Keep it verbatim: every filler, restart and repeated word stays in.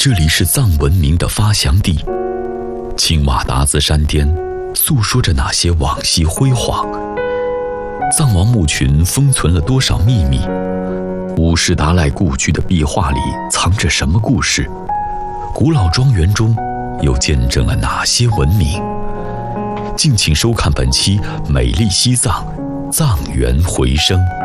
这里是藏文明的发祥地，青瓦达孜山巅诉说着哪些往昔辉煌？藏王墓群封存了多少秘密？五世达赖故居的壁画里藏着什么故事？古老庄园中又见证了哪些文明？敬请收看本期《美丽西藏，藏园回声》。